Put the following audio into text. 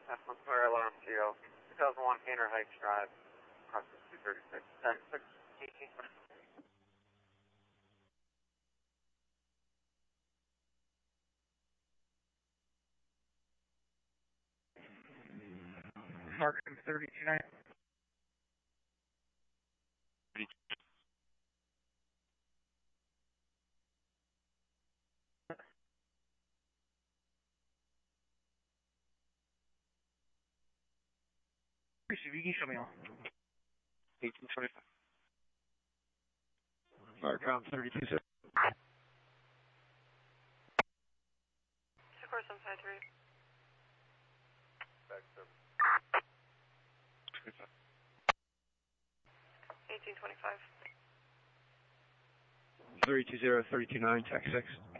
F1 Square Alarm CO, 2001 Painter Heights Drive, process 236, 10, 6, 18. Markham 329. You can show me all. 1825. Markham 32. Course on side 3. Back service. 1825. 320, 329, tax 6.